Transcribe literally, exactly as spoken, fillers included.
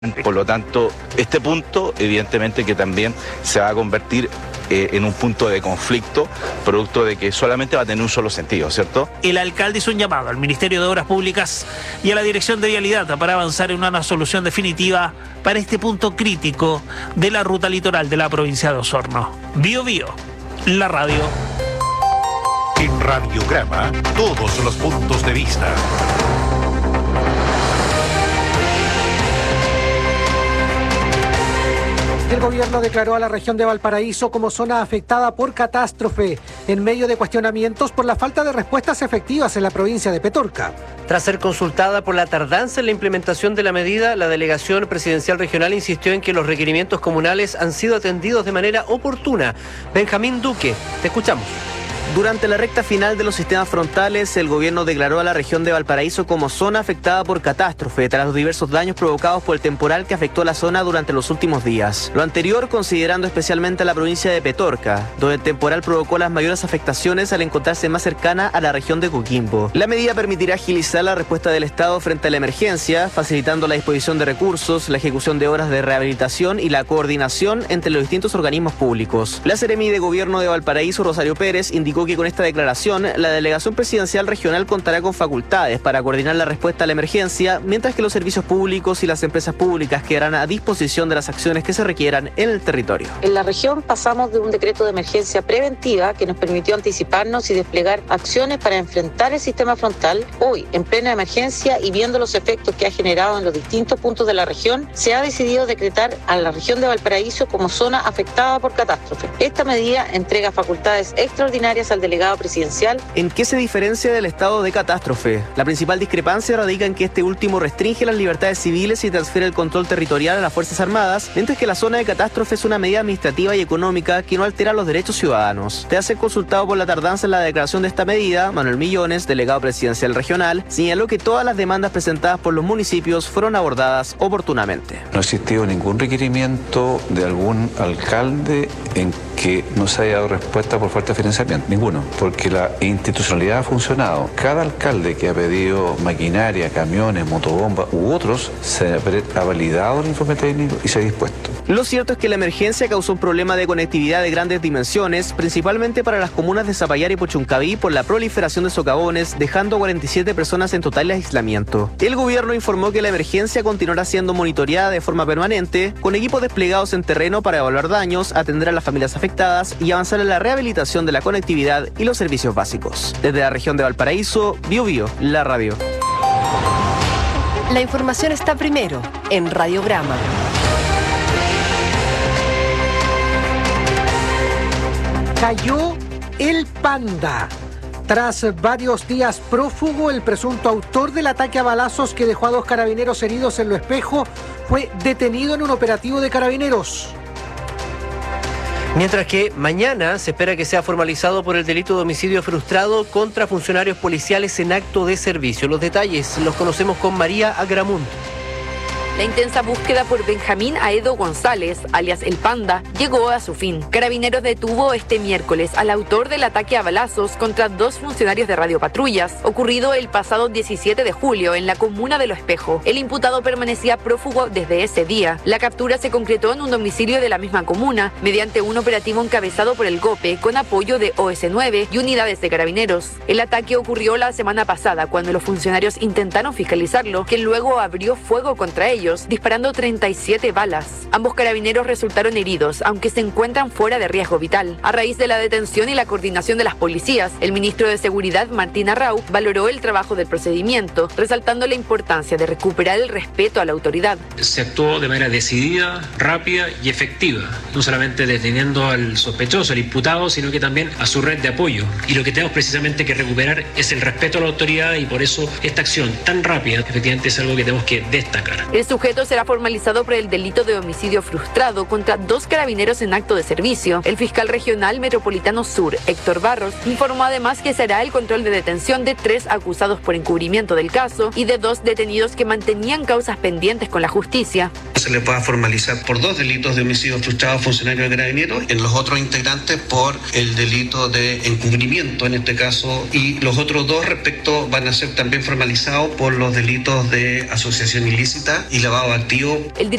Por lo tanto, este punto evidentemente que también se va a convertir eh, en un punto de conflicto, producto de que solamente va a tener un solo sentido, ¿cierto? El alcalde hizo un llamado al Ministerio de Obras Públicas y a la Dirección de Vialidad para avanzar en una solución definitiva para este punto crítico de la ruta litoral de la provincia de Osorno. Bio Bio, la radio. En Radiograma, todos los puntos de vista. El gobierno declaró a la región de Valparaíso como zona afectada por catástrofe, en medio de cuestionamientos por la falta de respuestas efectivas en la provincia de Petorca. Tras ser consultada por la tardanza en la implementación de la medida, la delegación presidencial regional insistió en que los requerimientos comunales han sido atendidos de manera oportuna. Benjamín Duque, te escuchamos. Durante la recta final de los sistemas frontales, el gobierno declaró a la región de Valparaíso como zona afectada por catástrofe tras los diversos daños provocados por el temporal que afectó la zona durante los últimos días. Lo anterior considerando especialmente a la provincia de Petorca, donde el temporal provocó las mayores afectaciones al encontrarse más cercana a la región de Coquimbo. La medida permitirá agilizar la respuesta del Estado frente a la emergencia, facilitando la disposición de recursos, la ejecución de obras de rehabilitación y la coordinación entre los distintos organismos públicos. La Seremi de Gobierno de Valparaíso, Rosario Pérez, indicó que con esta declaración, la delegación presidencial regional contará con facultades para coordinar la respuesta a la emergencia, mientras que los servicios públicos y las empresas públicas quedarán a disposición de las acciones que se requieran en el territorio. En la región pasamos de un decreto de emergencia preventiva que nos permitió anticiparnos y desplegar acciones para enfrentar el sistema frontal. Hoy, en plena emergencia y viendo los efectos que ha generado en los distintos puntos de la región, se ha decidido decretar a la región de Valparaíso como zona afectada por catástrofe. Esta medida entrega facultades extraordinarias al delegado presidencial. ¿En qué se diferencia del estado de catástrofe? La principal discrepancia radica en que este último restringe las libertades civiles y transfiere el control territorial a las Fuerzas Armadas, mientras que la zona de catástrofe es una medida administrativa y económica que no altera los derechos ciudadanos. Tras ser consultado por la tardanza en la declaración de esta medida, Manuel Millones, delegado presidencial regional, señaló que todas las demandas presentadas por los municipios fueron abordadas oportunamente. No ha existido ningún requerimiento de algún alcalde en que no se haya dado respuesta por falta de financiamiento, ninguno, porque la institucionalidad ha funcionado. Cada alcalde que ha pedido maquinaria, camiones, motobombas u otros, se ha validado el informe técnico y se ha dispuesto. Lo cierto es que la emergencia causó un problema de conectividad de grandes dimensiones, principalmente para las comunas de Zapallar y Puchuncaví por la proliferación de socavones, dejando a cuarenta y siete personas en total aislamiento. El gobierno informó que la emergencia continuará siendo monitoreada de forma permanente, con equipos desplegados en terreno para evaluar daños, atender a las familias afectadas y avanzar en la rehabilitación de la conectividad y los servicios básicos. Desde la región de Valparaíso, Bio Bio, la radio. La información está primero en Radiograma. Cayó el Panda. Tras varios días prófugo, el presunto autor del ataque a balazos que dejó a dos carabineros heridos en Lo Espejo fue detenido en un operativo de carabineros. Mientras que mañana se espera que sea formalizado por el delito de homicidio frustrado contra funcionarios policiales en acto de servicio. Los detalles los conocemos con María Agramunt. La intensa búsqueda por Benjamín Aedo González, alias El Panda, llegó a su fin. Carabineros detuvo este miércoles al autor del ataque a balazos contra dos funcionarios de radiopatrullas, ocurrido el pasado diecisiete de julio en la comuna de Lo Espejo. El imputado permanecía prófugo desde ese día. La captura se concretó en un domicilio de la misma comuna, mediante un operativo encabezado por el GOPE, con apoyo de O S nueve y unidades de carabineros. El ataque ocurrió la semana pasada, cuando los funcionarios intentaron fiscalizarlo, que luego abrió fuego contra ellos, disparando treinta y siete balas. Ambos carabineros resultaron heridos, aunque se encuentran fuera de riesgo vital. A raíz de la detención y la coordinación de las policías, el ministro de Seguridad, Martín Arrau, valoró el trabajo del procedimiento, resaltando la importancia de recuperar el respeto a la autoridad. Se actuó de manera decidida, rápida y efectiva, no solamente deteniendo al sospechoso, al imputado, sino que también a su red de apoyo. Y lo que tenemos precisamente que recuperar es el respeto a la autoridad, y por eso esta acción tan rápida efectivamente es algo que tenemos que destacar. El sujeto será formalizado por el delito de homicidio frustrado contra dos carabineros en acto de servicio. El fiscal regional metropolitano sur, Héctor Barros, informó además que será el control de detención de tres acusados por encubrimiento del caso y de dos detenidos que mantenían causas pendientes con la justicia. Se le pueda formalizar por dos delitos de homicidio frustrado a funcionario de carabineros, en los otros integrantes por el delito de encubrimiento en este caso, y los otros dos respecto van a ser también formalizados por los delitos de asociación ilícita y y lavado de activos. El